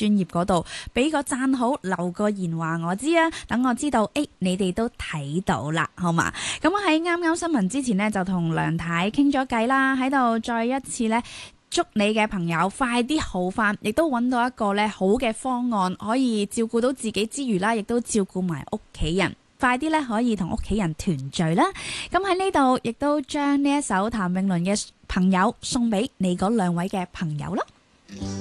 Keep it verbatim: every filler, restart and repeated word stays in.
專頁嗰度俾個讚好，留個言話我知啊，等我知道誒你哋都睇到啦，好嘛？咁我喺啱啱新聞之前呢，就同梁太傾咗偈啦，喺度再一次呢，祝你嘅朋友快啲好返，亦都揾到一個呢好嘅方案，可以照顧到自己之餘啦，亦都照顧埋屋企人，快啲呢可以同屋企人團聚啦。咁喺呢度亦都將呢一首譚詠麟嘅朋友送俾你嗰兩位嘅朋友啦。